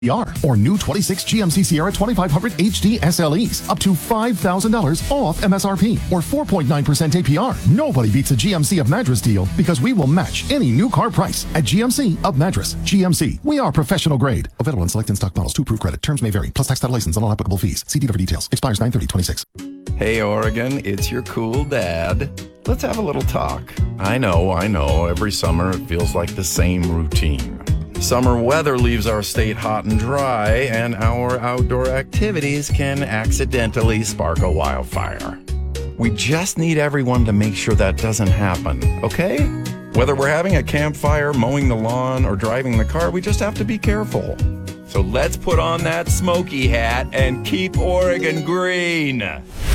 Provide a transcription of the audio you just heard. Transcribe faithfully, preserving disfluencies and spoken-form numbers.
R or new twenty-six G M C Sierra twenty-five hundred H D S L Es, up to five thousand dollars off M S R P or four point nine percent A P R. Nobody beats a G M C of Madras deal because we will match any new car price at G M C of Madras. G M C, we are professional grade. Available in select in-stock models to approved credit. Terms may vary, plus tax title license and all applicable fees. See dealer for details. Expires nine thirty twenty-six. Hey, Oregon, it's your cool dad. Let's have a little talk. I know, I know, every summer it feels like the same routine. Summer weather leaves our state hot and dry, and our outdoor activities can accidentally spark a wildfire. We just need everyone to make sure that doesn't happen, okay? Whether we're having a campfire, mowing the lawn, or driving the car, we just have to be careful. So let's put on that smoky hat and keep Oregon green.